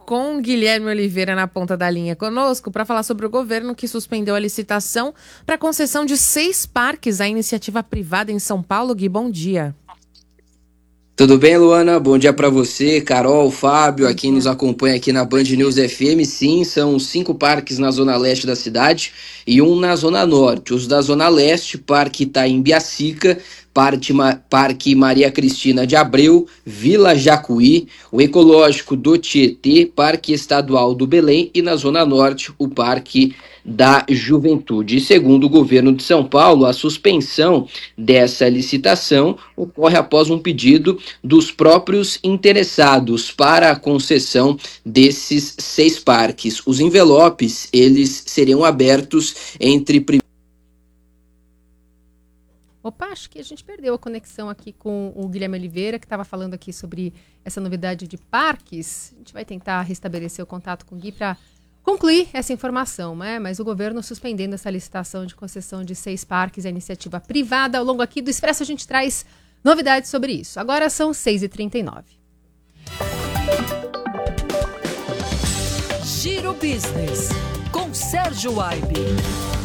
com Guilherme Oliveira na ponta da linha conosco para falar sobre o governo que suspendeu a licitação para concessão de 6 parques à iniciativa privada em São Paulo. Gui, bom dia. Tudo bem, Luana? Bom dia para você, Carol, Fábio, a quem nos acompanha aqui na Band News FM. Sim, são 5 parques na zona leste da cidade e um na zona norte. Os da zona leste, Parque Itaimbiacica, Parque Maria Cristina de Abreu, Vila Jacuí, o Ecológico do Tietê, Parque Estadual do Belém e na zona norte, o Parque da Juventude. E segundo o governo de São Paulo, a suspensão dessa licitação ocorre após um pedido dos próprios interessados para a concessão desses 6 parques. Os envelopes, eles seriam abertos entre... Opa, acho que a gente perdeu a conexão aqui com o Guilherme Oliveira, que estava falando aqui sobre essa novidade de parques. A gente vai tentar restabelecer o contato com o Gui para concluir essa informação, né? Mas o governo suspendendo essa licitação de concessão de 6 parques à iniciativa privada. Ao longo aqui do Expresso a gente traz novidades sobre isso. Agora são 6h39. Giro Business, com Sérgio Aibe.